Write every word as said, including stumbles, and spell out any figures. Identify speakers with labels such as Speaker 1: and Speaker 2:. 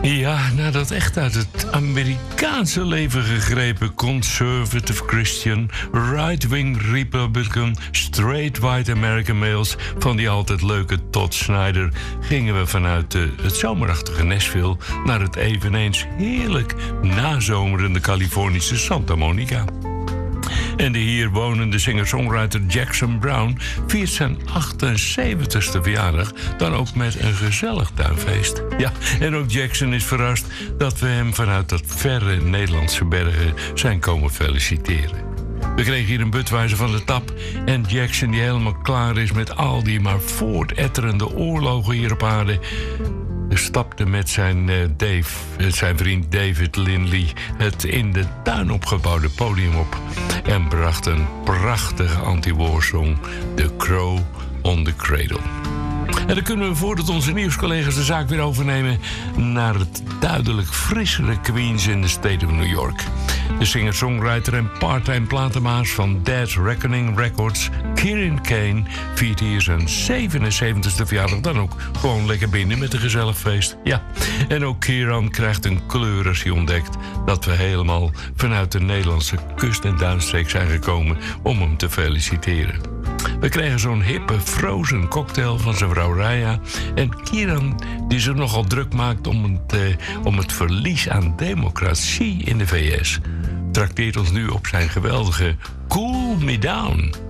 Speaker 1: Ja, nadat echt uit het Amerikaanse leven gegrepen conservative Christian, right-wing Republican, straight white American males van die altijd leuke Todd Snyder gingen we vanuit de, het zomerachtige Nashville naar het eveneens heerlijk nazomerende Californische Santa Monica. En de hier wonende singer-songwriter Jackson Brown viert zijn achtenzeventigste verjaardag dan ook met een gezellig tuinfeest. Ja, en ook Jackson is verrast dat we hem vanuit dat verre Nederlandse bergen zijn komen feliciteren. We kregen hier een Budweiser van de tap en Jackson, die helemaal klaar is met al die maar voortetterende oorlogen hier op aarde, stapte met zijn, uh, Dave, zijn vriend David Lindley het in de tuin opgebouwde podium op en bracht een prachtige anti-war song, The Crow on the Cradle. En dan kunnen we, voordat onze nieuwscollega's de zaak weer overnemen, naar het duidelijk frissere Queens in de State of New York. De singer-songwriter en parttime platenmaas van Dead Reckoning Records, Kieran Kane, viert hier zijn zevenenzeventigste verjaardag dan ook gewoon lekker binnen met een gezellig feest. Ja, en ook Kieran krijgt een kleur als hij ontdekt dat we helemaal vanuit de Nederlandse kust- en duinstreek zijn gekomen om hem te feliciteren. We kregen zo'n hippe frozen cocktail van zijn vrouw Raya. En Kieran, die zich nogal druk maakt om het, eh, om het verlies aan democratie in de V S, trakteert ons nu op zijn geweldige Cool Me Down.